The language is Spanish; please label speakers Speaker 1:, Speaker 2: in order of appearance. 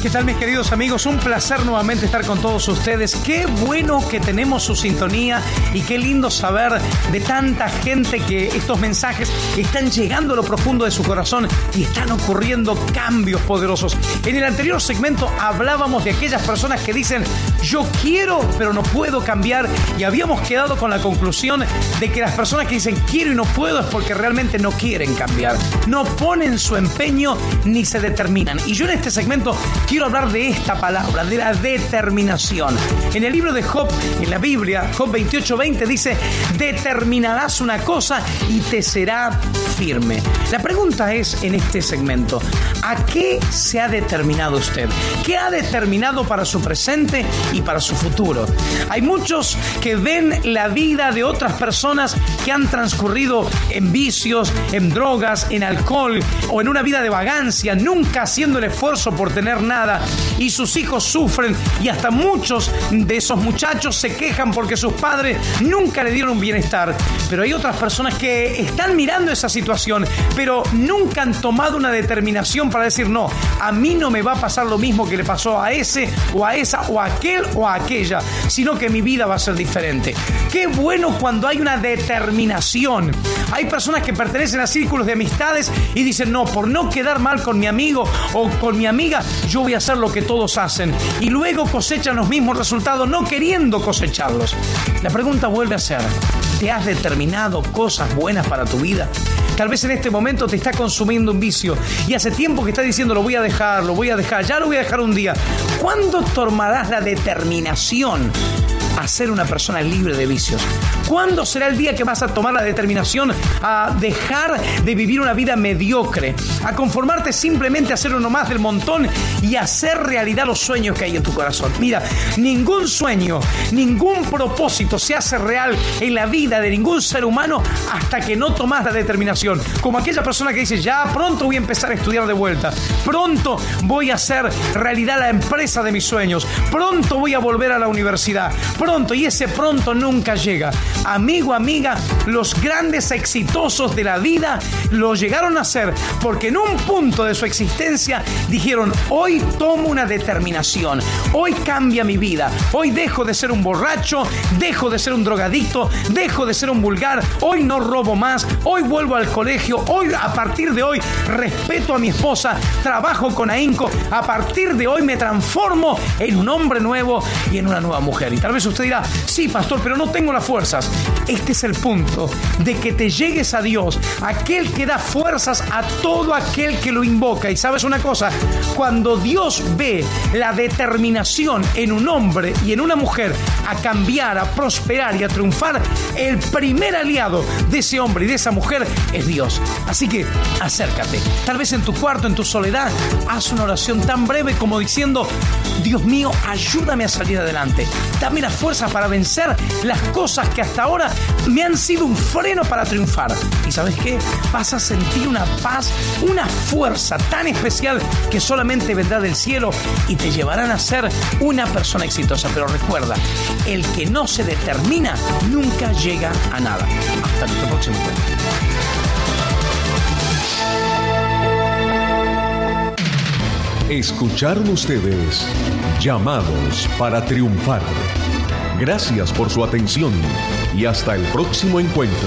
Speaker 1: ¿Qué tal, mis queridos amigos? Un placer nuevamente estar con todos ustedes. Qué bueno que tenemos su sintonía y qué lindo saber de tanta gente que estos mensajes están llegando a lo profundo de su corazón y están ocurriendo cambios poderosos. En el anterior segmento hablábamos de aquellas personas que dicen yo quiero pero no puedo cambiar, y habíamos quedado con la conclusión de que las personas que dicen quiero y no puedo es porque realmente no quieren cambiar, no ponen su empeño ni se determinan. Y yo en este segmento quiero hablar de esta palabra, de la determinación. En el libro de Job, en la Biblia, Job 28:20 dice: determinarás una cosa y te será firme. La pregunta es, en este segmento, ¿a qué se ha determinado usted? ¿Qué ha determinado para su presente y para su futuro? Hay muchos que ven la vida de otras personas que han transcurrido en vicios, en drogas, en alcohol o en una vida de vagancia, nunca haciendo el esfuerzo por tener nada, y sus hijos sufren, y hasta muchos de esos muchachos se quejan porque sus padres nunca le dieron un bienestar. Pero hay otras personas que están mirando esa situación, pero nunca han tomado una determinación para decir no, a mí no me va a pasar lo mismo que le pasó a ese o a esa o a aquel o a aquella, sino que mi vida va a ser diferente. Qué bueno cuando hay una determinación. Hay personas que pertenecen a círculos de amistades y dicen no, por no quedar mal con mi amigo o con mi amiga, yo voy a hacer lo que todos hacen, y luego cosechan los mismos resultados no queriendo cosecharlos. La pregunta vuelve a ser: ¿te has determinado cosas buenas para tu vida? Tal vez en este momento te está consumiendo un vicio y hace tiempo que estás diciendo lo voy a dejar, ya lo voy a dejar un día. ¿Cuándo tomarás la determinación a ser una persona libre de vicios? ¿Cuándo será el día que vas a tomar la determinación a dejar de vivir una vida mediocre, a conformarte simplemente a ser uno más del montón y a hacer realidad los sueños que hay en tu corazón? Mira, ningún sueño, ningún propósito se hace real en la vida de ningún ser humano hasta que no tomas la determinación. Como aquella persona que dice ya pronto voy a empezar a estudiar de vuelta, pronto voy a hacer realidad la empresa de mis sueños, pronto voy a volver a la universidad, pronto, y ese pronto nunca llega. Amigo, amiga, los grandes exitosos de la vida lo llegaron a hacer porque en un punto de su existencia dijeron hoy tomo una determinación, hoy cambia mi vida, hoy dejo de ser un borracho, dejo de ser un drogadicto, dejo de ser un vulgar, hoy no robo más, hoy vuelvo al colegio, hoy a partir de hoy respeto a mi esposa, trabajo con ahínco, a partir de hoy me transformo en un hombre nuevo y en una nueva mujer. Y tal vez usted dirá, sí, pastor, pero no tengo las fuerzas. Este es el punto de que te llegues a Dios, aquel que da fuerzas a todo aquel que lo invoca. Y sabes una cosa, cuando Dios ve la determinación en un hombre y en una mujer a cambiar, a prosperar y a triunfar, el primer aliado de ese hombre y de esa mujer es Dios. Así que acércate, tal vez en tu cuarto, en tu soledad, haz una oración tan breve como diciendo: Dios mío, ayúdame a salir adelante, dame las fuerzas para vencer las cosas que hasta ahora me han sido un freno para triunfar. ¿Y sabes qué? Vas a sentir una paz, una fuerza tan especial que solamente vendrá del cielo y te llevarán a ser una persona exitosa. Pero recuerda, el que no se determina nunca llega a nada. Hasta nuestro próximo encuentro.
Speaker 2: Escucharon ustedes Llamados para Triunfar. Gracias por su atención y hasta el próximo encuentro.